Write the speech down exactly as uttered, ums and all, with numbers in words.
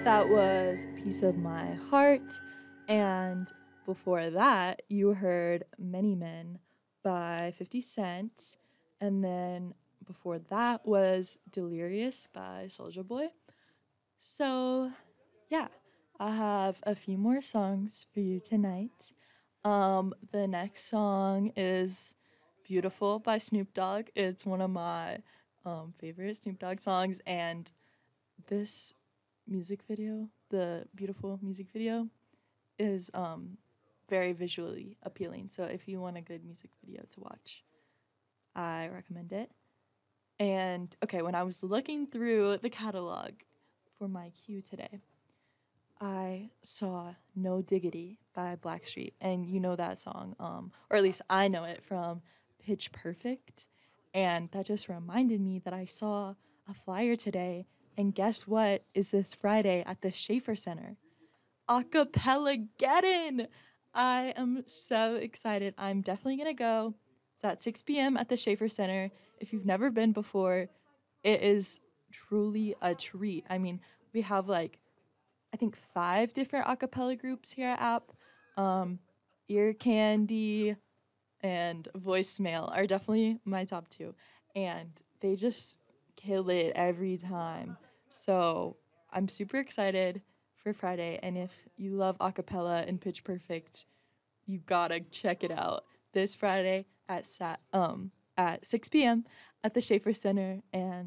That was Piece of My Heart. And before that, you heard Many Men by fifty Cent. And then before that was Delirious by Soulja Boy. So, yeah, I have a few more songs for you tonight. Um, the next song is Beautiful by Snoop Dogg. It's one of my um, favorite Snoop Dogg songs, and this music video, the beautiful music video, is um very visually appealing. So if you want a good music video to watch, I recommend it. And okay, when I was looking through the catalog for my cue today, I saw No Diggity by Blackstreet, and you know that song, um, or at least I know it from Pitch Perfect. And that just reminded me that I saw a flyer today, and guess what is this Friday at the Schaefer Center? Acapella Geddon! I am so excited. I'm definitely gonna go. It's at six p m at the Schaefer Center. If you've never been before, it is truly a treat. I mean, we have like I think five different a cappella groups here at App. Um, Ear Candy and Voicemail are definitely my top two, and they just kill it every time. So I'm super excited for Friday, and if you love a cappella and Pitch Perfect, you gotta check it out this Friday at sat um at six p m at the Schaefer Center, and